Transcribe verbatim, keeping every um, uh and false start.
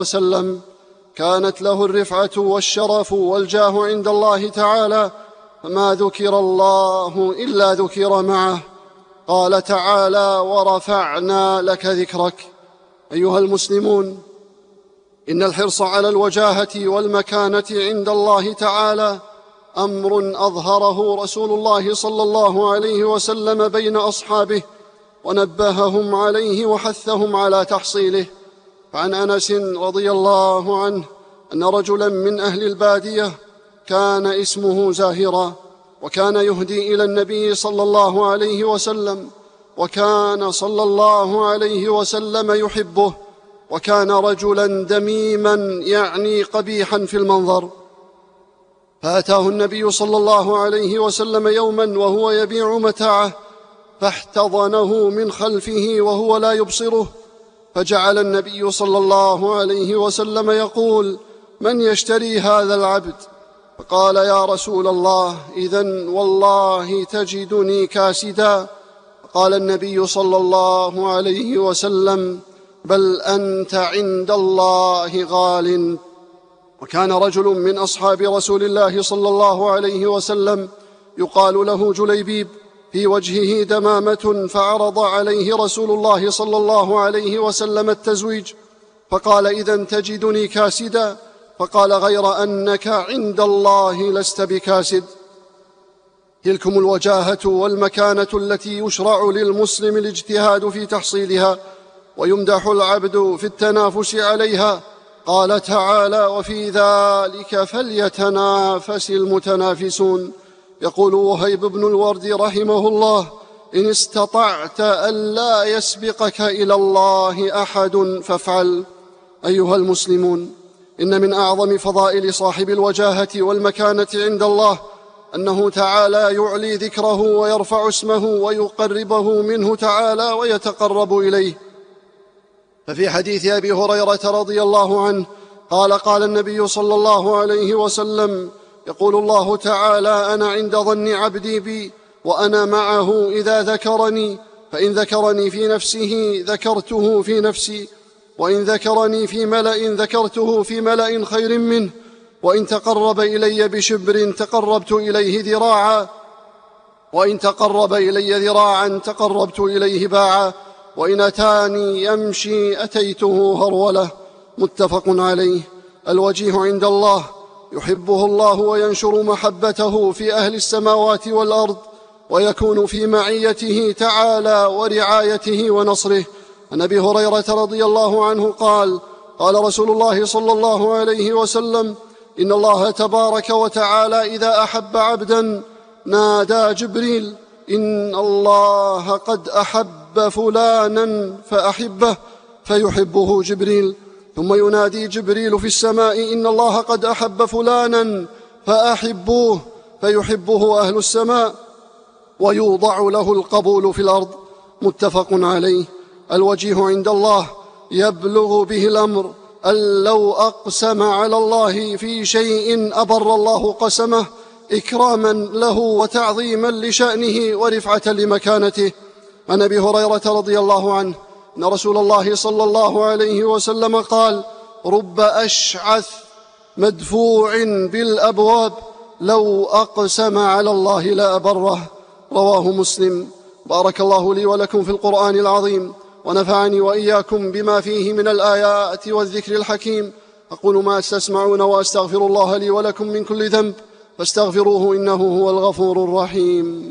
وسلم كانت له الرفعة والشرف والجاه عند الله تعالى، فما ذكر الله إلا ذكر معه. قال تعالى: ورفعنا لك ذكرك. أيها المسلمون، إن الحرص على الوجاهة والمكانة عند الله تعالى أمر أظهره رسول الله صلى الله عليه وسلم بين أصحابه، ونبههم عليه وحثهم على تحصيله. فعن أنس رضي الله عنه أن رجلا من أهل البادية كان اسمه زاهرا، وكان يهدي إلى النبي صلى الله عليه وسلم، وكان صلى الله عليه وسلم يحبه، وكان رجلا دميما يعني قبيحا في المنظر. فأتاه النبي صلى الله عليه وسلم يوما وهو يبيع متاعه، فاحتضنه من خلفه وهو لا يبصره، فجعل النبي صلى الله عليه وسلم يقول: من يشتري هذا العبد؟ فقال: يا رسول الله، إذن والله تجدني كاسدا. قال النبي صلى الله عليه وسلم: بل أنت عند الله غال. وكان رجل من أصحاب رسول الله صلى الله عليه وسلم يقال له جليبيب، في وجهه دمامة، فعرض عليه رسول الله صلى الله عليه وسلم التزويج، فقال: إذن تجدني كاسدا؟ فقال: غير أنك عند الله لست بكاسد. تلكم الوجاهة والمكانة التي يشرع للمسلم الاجتهاد في تحصيلها، ويمدح العبد في التنافس عليها. قال تعالى: وفي ذلك فليتنافس المتنافسون. يقول وهيب بن الورد رحمه الله: إن استطعت ألا يسبقك إلى الله أحد فافعل. أيها المسلمون، إن من أعظم فضائل صاحب الوجاهة والمكانة عند الله أنه تعالى يعلي ذكره ويرفع اسمه ويقربه منه تعالى ويتقرب إليه. ففي حديث أبي هريرة رضي الله عنه قال: قال النبي صلى الله عليه وسلم: يقول الله تعالى: أنا عند ظن عبدي بي، وأنا معه إذا ذكرني، فإن ذكرني في نفسه ذكرته في نفسي، وإن ذكرني في ملأ ذكرته في ملأ خير منه، وإن تقرب إلي بشبر تقربت إليه ذراعا، وإن تقرب إلي ذراعا تقربت إليه باعا، وإن أتاني يمشي أتيته هرولة. متفق عليه. الوجيه عند الله يحبه الله وينشر محبته في أهل السماوات والأرض، ويكون في معيته تعالى ورعايته ونصره. عن أبي هريرة رضي الله عنه قال: قال رسول الله صلى الله عليه وسلم: إن الله تبارك وتعالى إذا أحب عبدا نادى جبريل: إن الله قد أحب فلانا فأحبه، فيحبه جبريل. ثم ينادي جبريل في السماء: إن الله قد أحب فلانا فأحبوه، فيحبه أهل السماء، ويوضع له القبول في الأرض. متفق عليه. الوجيه عند الله يبلغ به الأمر أن لو أقسم على الله في شيء أبر الله قسمه، إكراما له وتعظيما لشأنه ورفعة لمكانته. عن أبي هريرة رضي الله عنه أن رسول الله صلى الله عليه وسلم قال: رب أشعث مدفوع بالأبواب لو أقسم على الله لأبره. رواه مسلم. بارك الله لي ولكم في القرآن العظيم، ونفعني وإياكم بما فيه من الآيات والذكر الحكيم. أقول ما تسمعون، وأستغفر الله لي ولكم من كل ذنب، فاستغفروه إنه هو الغفور الرحيم.